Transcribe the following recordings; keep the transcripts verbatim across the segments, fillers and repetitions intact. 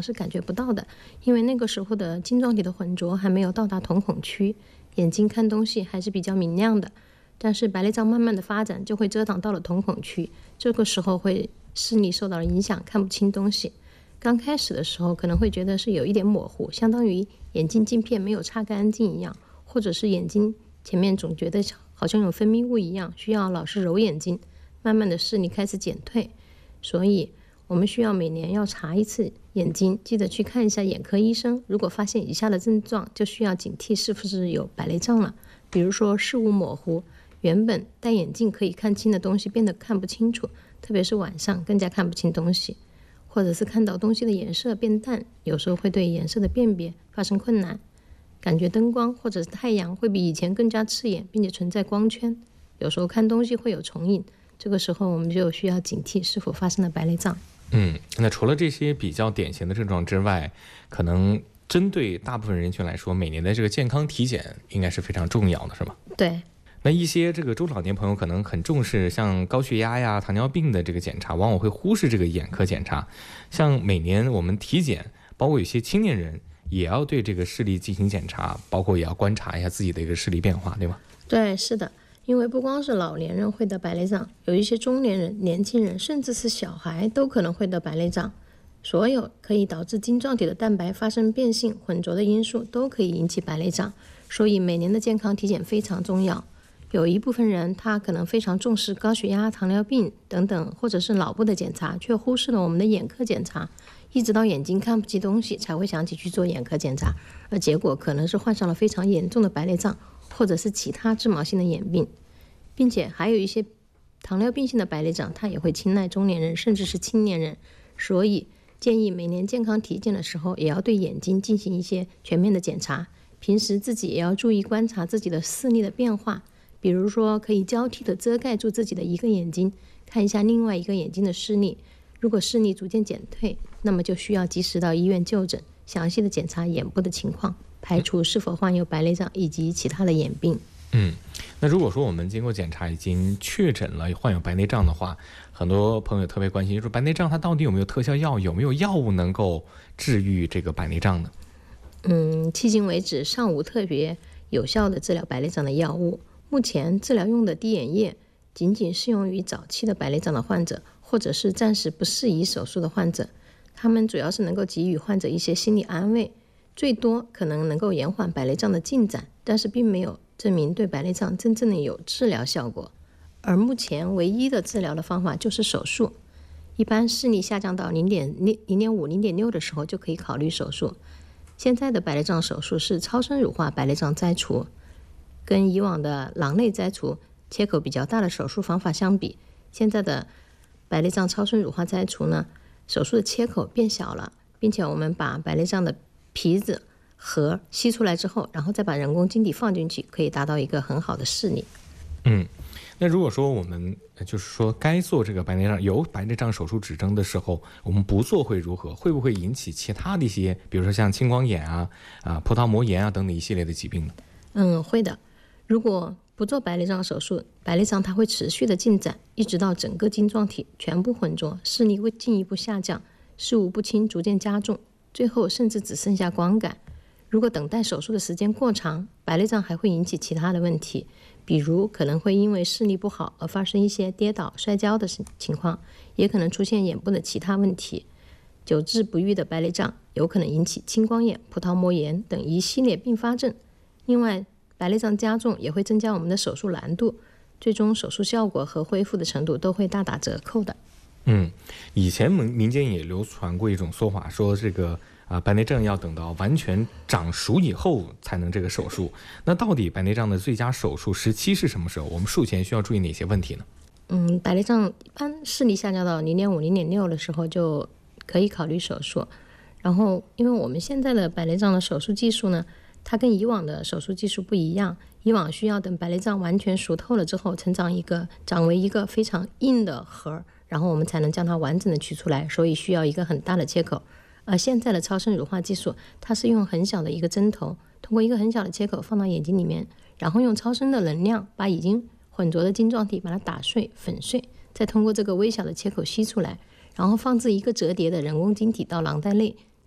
是感觉不到的，因为那个时候的晶状体的混浊还没有到达瞳孔区，眼睛看东西还是比较明亮的。但是白内障慢慢的发展就会遮挡到了瞳孔区，这个时候会视力受到了影响，看不清东西。刚开始的时候可能会觉得是有一点模糊，相当于眼镜镜片没有擦干净一样，或者是眼睛前面总觉得好像有分泌物一样，需要老是揉眼睛，慢慢的视力开始减退。所以我们需要每年要查一次眼睛，记得去看一下眼科医生，如果发现以下的症状，就需要警惕是不是有白内障了。比如说视物模糊，原本戴眼镜可以看清的东西变得看不清楚，特别是晚上更加看不清东西，或者是看到东西的颜色变淡，有时候会对颜色的辨别发生困难，感觉灯光或者是太阳会比以前更加刺眼，并且存在光圈，有时候看东西会有重影，这个时候我们就需要警惕是否发生了白内障。 嗯，那除了这些比较典型的症状之外，可能针对大部分人群来说，每年的这个健康体检应该是非常重要的，是吗？ 对。 那一些这个中老年朋友可能很重视像高血压呀、糖尿病的这个检查，往往会忽视这个眼科检查。像每年我们体检，包括有些青年人也要对这个视力进行检查，包括也要观察一下自己的一个视力变化，对吗？ 对，是的，因为不光是老年人会得白内障，有一些中年人、年轻人，甚至是小孩都可能会得白内障。所有可以导致晶状体的蛋白发生变性、混浊的因素都可以引起白内障，所以每年的健康体检非常重要。有一部分人他可能非常重视高血压、糖尿病等等，或者是脑部的检查，却忽视了我们的眼科检查，一直到眼睛看不清东西才会想起去做眼科检查，而结果可能是患上了非常严重的白内障，或者是其他致盲性的眼病，并且还有一些糖尿病性的白内障，它也会青睐中年人甚至是青年人，所以建议每年健康体检的时候也要对眼睛进行一些全面的检查，平时自己也要注意观察自己的视力的变化，比如说可以交替的遮盖住自己的一个眼睛，看一下另外一个眼睛的视力，如果视力逐渐减退，那么就需要及时到医院就诊，详细的检查眼部的情况，排除是否患有白内障以及其他的眼病。 嗯，那如果说我们经过检查已经确诊了患有白内障的话，很多朋友特别关心，就是白内障它到底有没有特效药，有没有药物能够治愈这个白内障呢？ 嗯，迄今为止尚无特别有效的治疗白内障的药物。目前治疗用的滴眼液仅仅适用于早期的白内障的患者，或者是暂时不适宜手术的患者，他们主要是能够给予患者一些心理安慰，最多可能能够延缓白内障的进展，但是并没有证明对白内障真正的有治疗效果。而目前唯一的治疗的方法就是手术，一般视力下降到零点五、零点六的时候就可以考虑手术。现在的白内障手术是超声乳化白内障摘除，跟以往的囊内摘除切口比较大的手术方法相比，现在的白内障超声乳化摘除呢，手术的切口变小了，并且我们把白内障的皮子核吸出来之后，然后再把人工晶体放进去，可以达到一个很好的视力。 嗯，那如果说我们就是说该做这个白内障有白内障手术指征的时候，我们不做会如何？会不会引起其他的一些，比如说像青光眼啊、啊葡萄膜炎啊等等一系列的疾病呢？ 嗯，会的。如果不做白内障手术，白内障它会持续的进展，一直到整个晶状体全部混浊，视力会进一步下降，视物不清逐渐加重，最后甚至只剩下光感。如果等待手术的时间过长，白内障还会引起其他的问题，比如可能会因为视力不好而发生一些跌倒、摔跤的情况，也可能出现眼部的其他问题。久治不愈的白内障有可能引起青光眼、葡萄膜炎等一系列并发症。另外，白内障加重也会增加我们的手术难度，最终手术效果和恢复的程度都会大打折扣的。 嗯，以前民民间也流传过一种说法，说这个啊白内障要等到完全长熟以后才能这个手术。那到底白内障的最佳手术时期是什么时候？我们术前需要注意哪些问题呢？ 嗯，白内障一般视力下降到零点五、零点六的时候就可以考虑手术。然后，因为我们现在的白内障的手术技术呢，它跟以往的手术技术不一样，以往需要等白内障完全熟透了之后，成长一个长为一个非常硬的核，然后我们才能将它完整的取出来，所以需要一个很大的切口。而现在的超声乳化技术，它是用很小的一个针头，通过一个很小的切口放到眼睛里面，然后用超声的能量把已经混浊的晶状体把它打碎、粉碎，再通过这个微小的切口吸出来，然后放置一个折叠的人工晶体到囊袋内，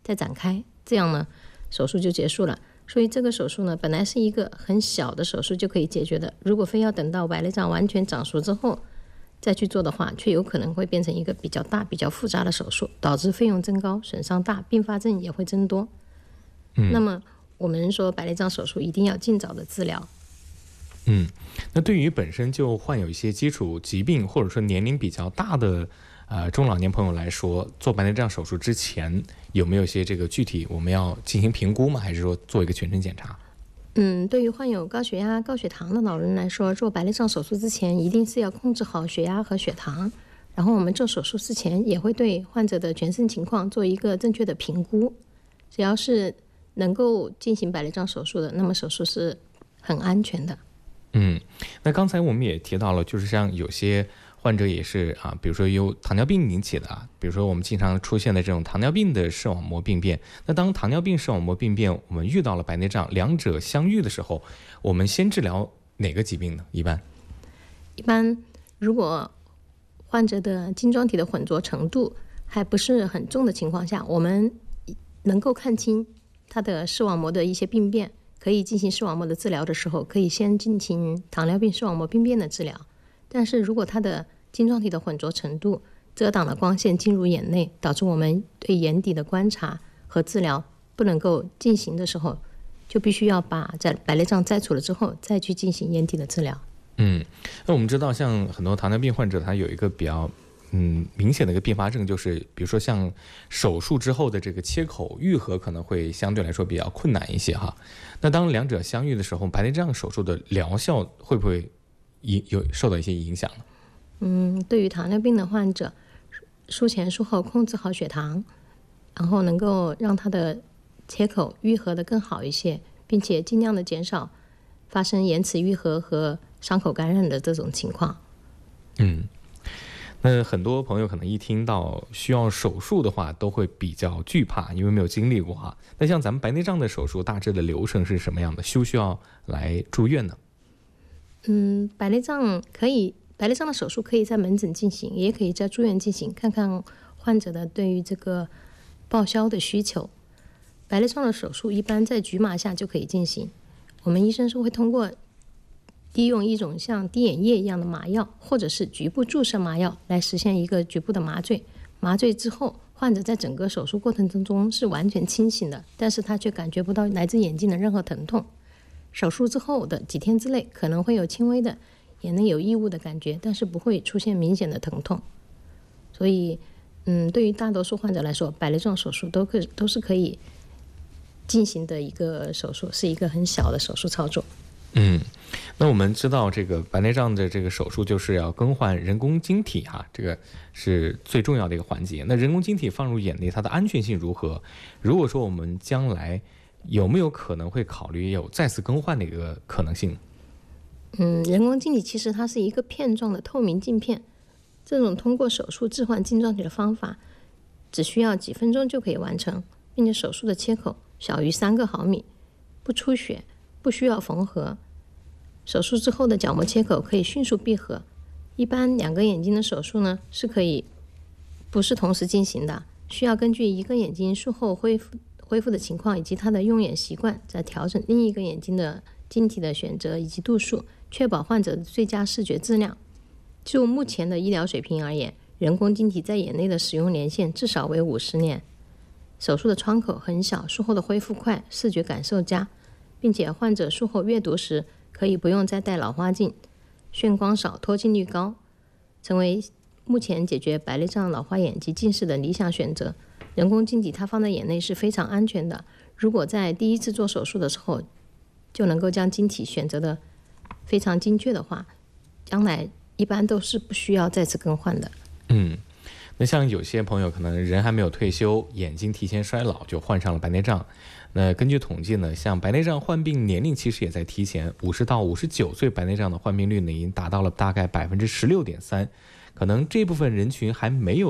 再展开，这样呢手术就结束了。所以这个手术呢，本来是一个很小的手术就可以解决的，如果非要等到白内障完全长熟之后再去做的话，却有可能会变成一个比较大、比较复杂的手术，导致费用增高、损伤大，并发症也会增多。嗯，那么我们说白内障手术一定要尽早的治疗。 嗯，那对于本身就患有一些基础疾病或者说年龄比较大的呃中老年朋友来说，做白内障手术之前有没有一些这个具体我们要进行评估吗？还是说做一个全身检查？ 嗯，对于患有高血压、高血糖的老人来说，做白内障手术之前一定是要控制好血压和血糖。然后我们做手术之前也会对患者的全身情况做一个正确的评估。只要是能够进行白内障手术的，那么手术是很安全的。 嗯，那刚才我们也提到了，就是像有些患者也是啊，比如说由糖尿病引起的啊，比如说我们经常出现的这种糖尿病的视网膜病变。那当糖尿病视网膜病变我们遇到了白内障，两者相遇的时候，我们先治疗哪个疾病呢？一般一般如果患者的晶状体的混浊程度还不是很重的情况下，我们能够看清他的视网膜的一些病变，可以进行视网膜的治疗的时候，可以先进行糖尿病视网膜病变的治疗。但是如果它的晶状体的混浊程度遮挡了光线进入眼内，导致我们对眼底的观察和治疗不能够进行的时候，就必须要把在白内障摘除了之后再去进行眼底的治疗。 嗯，那我们知道像很多糖尿病患者他有一个比较嗯明显的一个并发症，就是比如说像手术之后的这个切口愈合可能会相对来说比较困难一些哈。那当两者相遇的时候，白内障手术的疗效会不会有受到一些影响呢？ 嗯，对于糖尿病的患者，术前术后控制好血糖，然后能够让他的切口愈合的更好一些，并且尽量的减少发生延迟愈合和伤口感染的这种情况。 嗯，那很多朋友可能一听到需要手术的话都会比较惧怕，因为没有经历过哈。那像咱们白内障的手术大致的流程是什么样的？需不需要来住院呢？ 嗯，白内障可以，白内障的手术可以在门诊进行，也可以在住院进行，看看患者的对于这个报销的需求。白内障的手术一般在局麻下就可以进行，我们医生是会通过利用一种像滴眼液一样的麻药，或者是局部注射麻药来实现一个局部的麻醉。麻醉之后，患者在整个手术过程当中是完全清醒的，但是他却感觉不到来自眼睛的任何疼痛。手术之后的几天之内可能会有轻微的眼内有异物的感觉，但是不会出现明显的疼痛。所以嗯，对于大多数患者来说，白内障手术都可都是可以进行的一个手术，是一个很小的手术操作。 嗯，那我们知道这个白内障的这个手术就是要更换人工晶体哈，这个是最重要的一个环节。那人工晶体放入眼内，它的安全性如何？如果说我们将来有没有可能会考虑有再次更换的一个可能性？ 嗯，人工晶体其实它是一个片状的透明镜片，这种通过手术置换晶状体的方法只需要几分钟就可以完成，并且手术的切口小于三个毫米，不出血，不需要缝合。手术之后的角膜切口可以迅速闭合。一般两个眼睛的手术呢是可以不是同时进行的，需要根据一个眼睛术后恢复恢复的情况以及他的用眼习惯，再调整另一个眼睛的晶体的选择以及度数，确保患者的最佳视觉质量。就目前的医疗水平而言，人工晶体在眼内的使用年限至少为五十年。手术的窗口很小，术后的恢复快，视觉感受佳，并且患者术后阅读时可以不用再戴老花镜，眩光少，脱镜率高，成为目前解决白内障、老花眼及近视的理想选择。人工晶体它放在眼内是非常安全的，如果在第一次做手术的时候就能够将晶体选择的非常精确的话，将来一般都是不需要再次更换的。 嗯，那像有些朋友可能人还没有退休，眼睛提前衰老就患上了白内障。那根据统计呢，像白内障患病年龄其实也在提前，五十到五十九岁白内障的患病率呢已经达到了大概百分之十六点三，可能这部分人群还没有